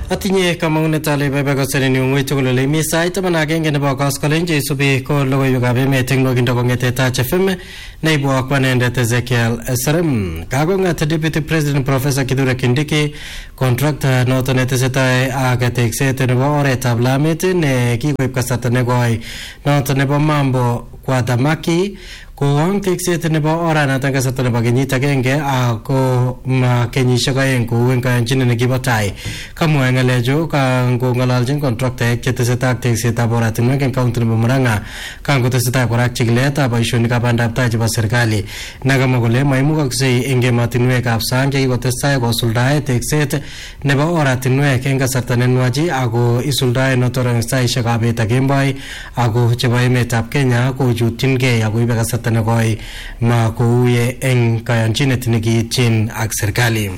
Atinye kamang'unet ale bebekoseni ung'oi tugul ole mi sait taman agenge nebo koskolen cheisubi ko logoiwekab emet eng nwokindo kong'ete Touch FM neibwok anendet Ezekiel Serem. Kakong'at Deputy President Professor Kithure Kindiki contractor noto netesetai ak tekset nebo oretab lamet ne kikoib kasarta nekoi noto nebo Mambo Kwatamaki Kowang tekset nebo oranato kasarta nebo kenyit agenge ako kenyisiek aeng kou eng kayanchinet nekibo tai. Kamwa ng'alechu kangong'ololjin contractor chetesetai ak teksetab oratinwek eng kaunti nebo Murang'a kangotesetai kora ak chikiletab boisionikab bandaptai chebo serikali. Nakamwa kole maimukoksei eng emotinwekab sang chekikotestai kosuldae tekset nebo oratinwek eng kasarta nenwachi ako isuldae noto eng saisiekab bet ak kemboi ako chebo emetab Kenya kochutyingei akoibe kasarta nekoi ma kouye eng kayanchinet nekiityin ak serikali.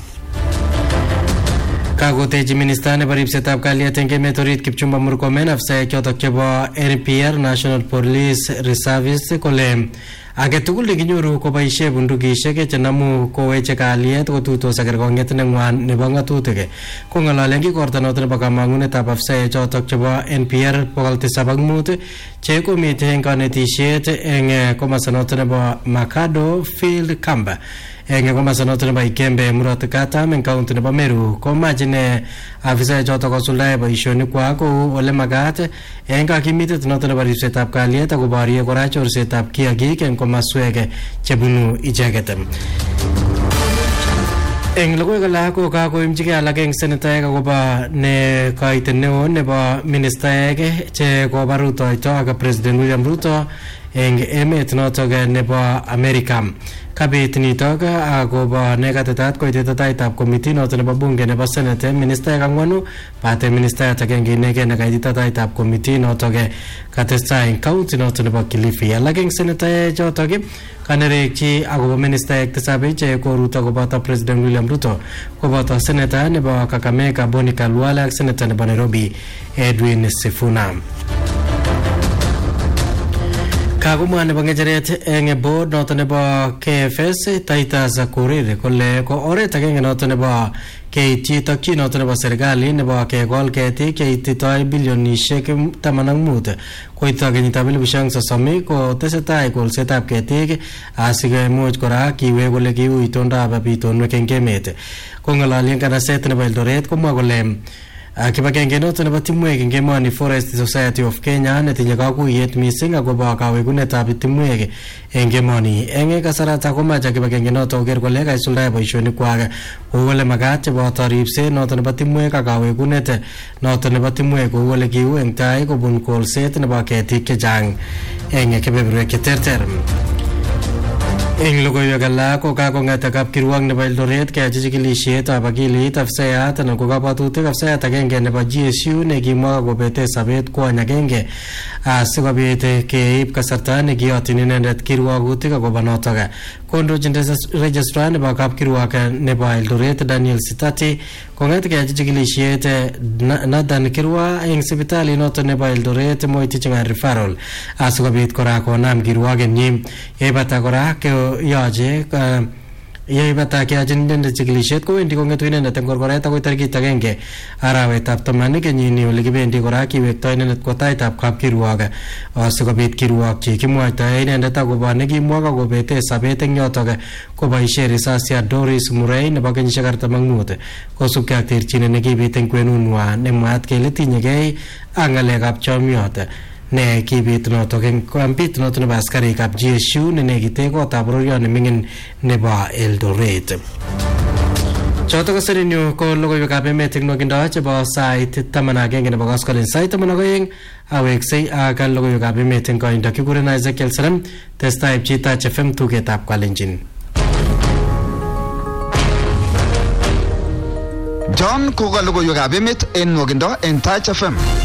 Kakotechi minista nebo ripsetab kalyet eng emet orit Kipchumba Murkomen afsaek chotok chebo NPR National Police Reservice kole age tugul nekinyoru koboisie bundukisiek chenamu koweche kalyet kotuitos ak kerkong'et neng'wan nebo ng'atutik. Kong'alalen kikorta noto nebo kamang'unetab afsaek chotok chebo NPR 705 che komite eng kanetisiet eng komasta noto nebo Makado Field Camp eng komasta noto nebo Ikembe Murot Katam eng kaunti nebo Meru komache ne afisaek chotok kosuldae boisionikwak kou ole magat eng kakimitet noto nebo ripsetab kalyet ako borie kora chorsetab kiagik eng komaswek chebunu icheket. Eng logoiwek alak ko kakoimchigei alak eng senetaek akobo ne kaitet neo nebo ministaek che koba rutoito ak President William Ruto eng emet notok nebo Amerika. Kabit nitok akobo nekatetat koitita taitab komiti noto nebo bunge nebo senate ministaek ang'wanu bate ministayat agenge inegei nekaitita taitab komiti notok katestai eng kaunti noto nebo Kilifi. Alak eng senetaek chotok kanerekchi akobo ministaek tisab che koruto koboto President William Ruto koboto senator nebo Kakamega Boni Khalwale ak senator nebo Nairobi Edwin Sifuna. Kagumwa nebo ng'echeret eng board noto nebo KFS Titus Korir kole ko oret agenge noto nebo keityi tokyin noto nebo serikali nebo kekol ketik cheititoi bilionisiek 15 koito kenyitab 2030 ko tesetai kolsetab ketik asikomuch kora kiwe kole kiu itondab bitonwek eng emet. Kong'ololi eng kanaset nebo Eldoret komwa kole kibagenge noto nebo timwek eng emoni Forest Society of Kenya netinye kakuyet mising akobo kawekunetab timwek eng emoni. Eng kasarata komache kibagenge noto koker kole kaisuldae boisionikwak kou ole magat cheboto ripset noto nebo timwek ak kawekunet noto nebo timwek kou ole kiu eng tai kobun kolset nebo ketik chechang eng kebeberwek cheterter. Eng logoiwek alak ko kakong'et kapkirwok nebo Eldoret keyachi chikilisietab akilit afisayat anan ko kabwatutik afisayat agenge nebo GSU nekimwa kobete sabet kwony agenge asikobit keib kasarta nekiyotyin inendet kirwogutik akobo notok. Kondochin registrar nebo kapkirwok nebo Eldoret Daniel Sitati kong'et keyachi chikilisiet Nathan Kirwa eng sipitali noto nebo Eldoret Moi Teaching and Referral asikobit kora konam kirwokenyi. Yeibata kora yeibata keyachin inendet chikilisiet kowendi kong'etu inendet eng korkoret akoi tarikit 1 arawetab 10 kenyini ole kibendi kora kiwektoi inendet kwa taitab kapkirwok asikobit kirwokchi. Kimwaitoe inendet akobo nekimwok akobete sabet eng yotok koboisie risasiat Doris Murray nebo kenyisiek 45 kosubkei ak terchinet nekibit eng kwenunwa nemwaat kele tinyegei ak ng'alekab chomyot ne kibit notok eng kampit noto nebo askarikab GSU nenekite kotab bororiot neming'in nebo Eldoret. Chotok ko serenyu ko logoiwekab emet eng nwokindo chebo sait 11 nebo koskolen. Sait 12 aweksei ak logoiwekab emet eng koindo. Kikurenan Ezekiel Serem, testai pchi Touch FM tugetab Kalenjin. John koka logoiwekab emet eng nwokindo eng Touch FM.